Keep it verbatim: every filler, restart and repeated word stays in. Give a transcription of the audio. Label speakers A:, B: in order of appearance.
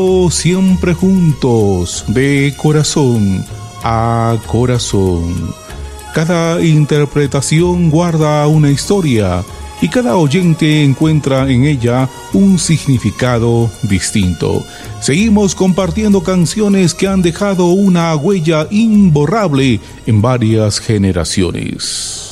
A: Siempre juntos, de corazón a corazón. Cada interpretación guarda una historia y cada oyente encuentra en ella un significado distinto. Seguimos compartiendo canciones que han dejado una huella imborrable en varias generaciones.